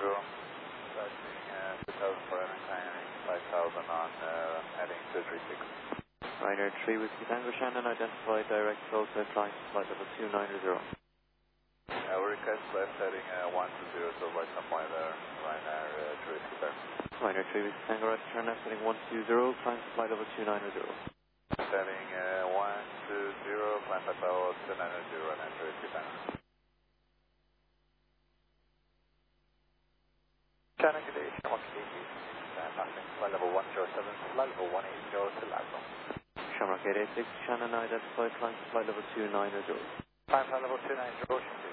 2000 for climbing 5000 on heading 236. Ryanair 3 Whiskey Tango Shannon, identify direct process line to flight level 290. We request left heading 120, so by some point there, Ryanair 3 Whiskey Tango. Ryanair 3 Whiskey Tango, right turn left heading 120, climb to flight level 290. Heading 120, climb at level 290, Ryanair 3 Whiskey Tango. Shannon, good day, Shamrock KD, passing flight level 107, flight level 180 to Laszlo. Shamrock 886, Shannon, identify climb to flight level 290. Climb flight level 290,